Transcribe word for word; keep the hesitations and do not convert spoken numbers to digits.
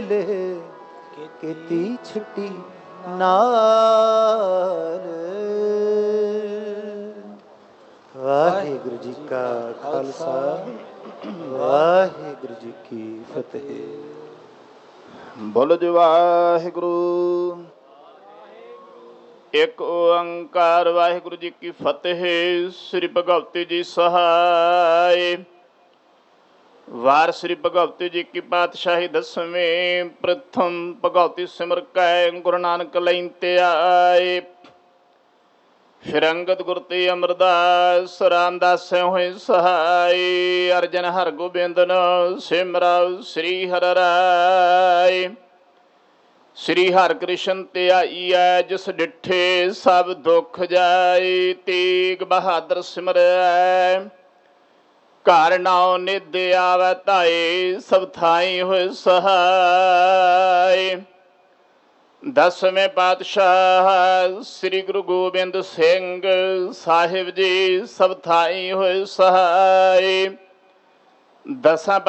ਮਿਲੇ ਕੀਤੀ ਛੁੱਟੀ ਨਾਲ। ਵਾਹਿਗੁਰੂ ਜੀ ਕਾ ਖਾਲਸਾ, ਵਾਹਿਗੁਰੂ ਜੀ ਕੀ ਫਤਿਹ। ਬੋਲੋ ਜੀ ਵਾਹਿਗੁਰੂ। ਇੱਕ ਓੰਕਾਰ ਵਾਹਿਗੁਰੂ ਜੀ ਕੀ ਫਤਿਹ। ਸ੍ਰੀ ਭਗਵਤੀ ਜੀ ਸਹਾਇ। ਵਾਰ ਸ੍ਰੀ ਭਗਵਤੀ ਜੀ ਕੀ ਪਾਤਸ਼ਾਹੀ ਦਸਵੇਂ। ਪ੍ਰਥਮ ਭਗਵਤੀ ਸਿਮਰ ਕੈ ਗੁਰੂ ਨਾਨਕ ਲੈਂਤੇ ਆਏ। ਫਿਰ ਅੰਗਦ ਗੁਰ ਤੇ ਅਮਰਦਾਸ ਰਾਮਦਾਸ ਹੋਏ ਸਹਾਈ। ਅਰਜਨ ਹਰਗੋਬਿੰਦਨ ਸਿਮਰਾ ਸ੍ਰੀ ਹਰਿ ਰਾਇ। ਸ੍ਰੀ ਹਰਿ ਕ੍ਰਿਸ਼ਨ ਧਿਆਈਐ ਜਿਸ ਡਿਠੇ ਸਭ ਦੁੱਖ ਜਾਏ। ਤੇਗ ਬਹਾਦਰ ਸਿਮਰੈ ਘਰ ਨਾਉ ਨਿਧ ਆਵੈ ਧਾਏ। ਸਭ ਥਾਈ ਹੋਏ ਸਹਾਈ। ਦਸਵੇਂ ਪਾਤਸ਼ਾਹ ਸ੍ਰੀ ਗੁਰੂ ਗੋਬਿੰਦ ਸਿੰਘ ਸਾਹਿਬ ਜੀ ਸਭ ਥਾਈ ਹੋਏ ਸਹਾਈ। ਦਸਾਂ